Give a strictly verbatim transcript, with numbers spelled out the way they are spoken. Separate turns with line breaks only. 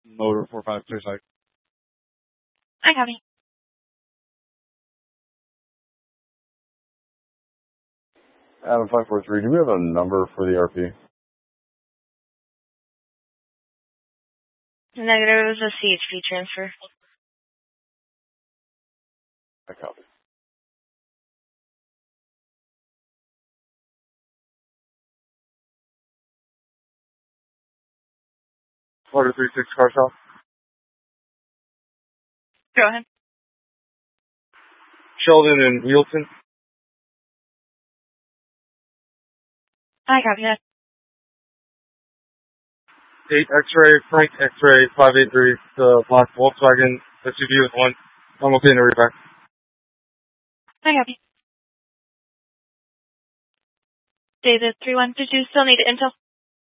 Motor four five clear site.
I copy.
Adam five four three, do we have a number for the R P?
Negative, it was a C H P transfer.
I copy. Florida three six car shop.
Go ahead.
Sheldon and Wheelton.
I copy that.
eight X-ray, Frank X-ray, five eight three, the black Volkswagen S U V with one. I'm okay to read back.
I copy. David three one, did you still need intel?